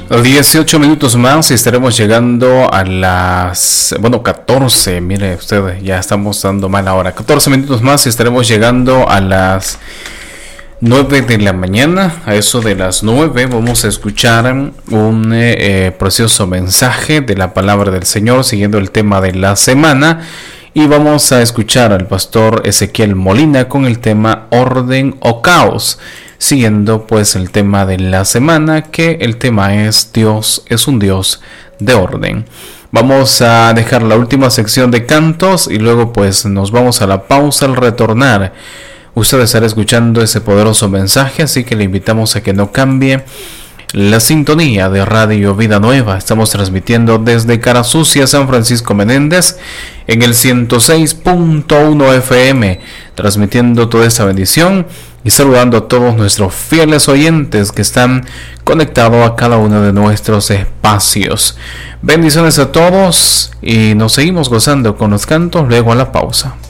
18 minutos más y estaremos llegando a las, 14, mire usted, ya estamos dando mala hora. 14 minutos más y estaremos llegando a las 9 de la mañana. A eso de las 9 vamos a escuchar un precioso mensaje de la palabra del Señor, siguiendo el tema de la semana. Y vamos a escuchar al pastor Ezequiel Molina con el tema orden o caos, siguiendo pues el tema de la semana, que el tema es Dios es un Dios de orden. Vamos a dejar la última sección de cantos y luego pues nos vamos a la pausa. Al retornar, usted estará escuchando ese poderoso mensaje, así que le invitamos a que no cambie la sintonía de Radio Vida Nueva. Estamos transmitiendo desde Cara Sucia, San Francisco Menéndez, en el 106.1 FM, transmitiendo toda esta bendición y saludando a todos nuestros fieles oyentes que están conectados a cada uno de nuestros espacios. Bendiciones a todos y nos seguimos gozando con los cantos luego a la pausa.